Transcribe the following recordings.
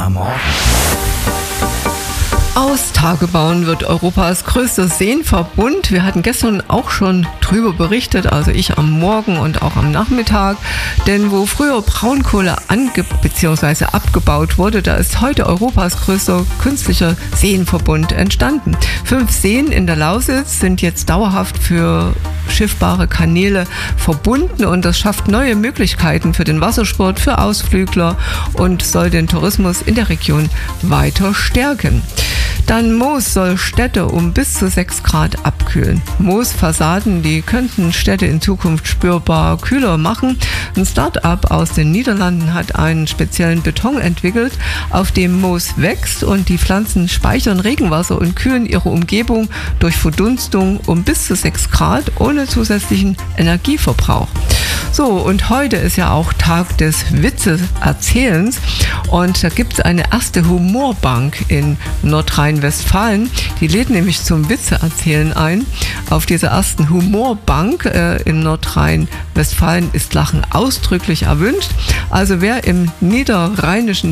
am Morgen. Aus Tagebauen wird Europas größter Seenverbund. Wir hatten gestern auch schon drüber berichtet, also ich am Morgen und auch am Nachmittag. Denn wo früher Braunkohle bzw. abgebaut wurde, da ist heute Europas größter künstlicher Seenverbund entstanden. 5 Seen in der Lausitz sind jetzt dauerhaft für schiffbare Kanäle verbunden und das schafft neue Möglichkeiten für den Wassersport, für Ausflügler und soll den Tourismus in der Region weiter stärken. Dann Moos soll Städte um bis zu 6 Grad abkühlen. Moosfassaden, die könnten Städte in Zukunft spürbar kühler machen. Ein Start-up aus den Niederlanden hat einen speziellen Beton entwickelt, auf dem Moos wächst und die Pflanzen speichern Regenwasser und kühlen ihre Umgebung durch Verdunstung um bis zu 6 Grad ohne zusätzlichen Energieverbrauch. So, und heute ist ja auch Tag des Witze-Erzählens und da gibt es eine erste Humorbank in Nordrhein-Westfalen. Die lädt nämlich zum Witze-Erzählen ein. Auf dieser ersten Humorbank in Nordrhein-Westfalen ist Lachen ausdrücklich erwünscht. Also wer im niederrheinischen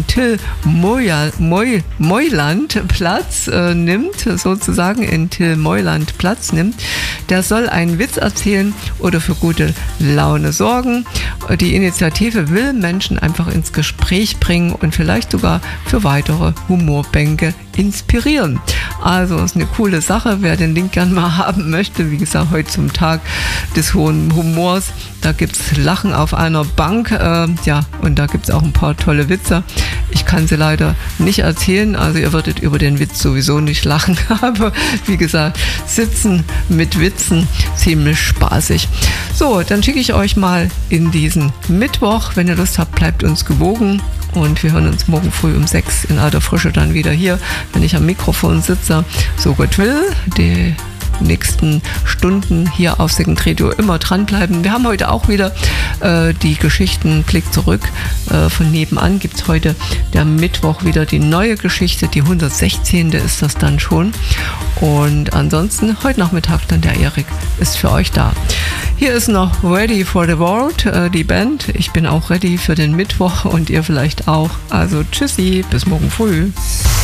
Till-Meuland Platz nimmt, sozusagen in Till-Meuland Platz nimmt, der soll einen Witz erzählen oder für gute Laune sorgen. Die Initiative will Menschen einfach ins Gespräch bringen und vielleicht sogar für weitere Humorbänke inspirieren. Also ist eine coole Sache, wer den Link gern mal haben möchte. Wie gesagt, heute zum Tag des hohen Humors. Da gibt es Lachen auf einer Bank. Und da gibt es auch ein paar tolle Witze. Ich kann sie leider nicht erzählen, also ihr würdet über den Witz sowieso nicht lachen. Aber wie gesagt, Sitzen mit Witzen, ziemlich spaßig. So, dann schicke ich euch mal in diesen Mittwoch. Wenn ihr Lust habt, bleibt uns gewogen. Und wir hören uns morgen früh um 6 in alter Frische dann wieder hier, wenn ich am Mikrofon sitze. So Gott will, die nächsten Stunden hier auf Second Radio immer dranbleiben. Wir haben heute auch wieder die Geschichten Blick zurück. Von nebenan gibt es heute der Mittwoch wieder die neue Geschichte. Die 116. ist das dann schon. Und ansonsten heute Nachmittag dann der Erik ist für euch da. Hier ist noch Ready for the World, die Band. Ich bin auch ready für den Mittwoch und ihr vielleicht auch. Also tschüssi, bis morgen früh.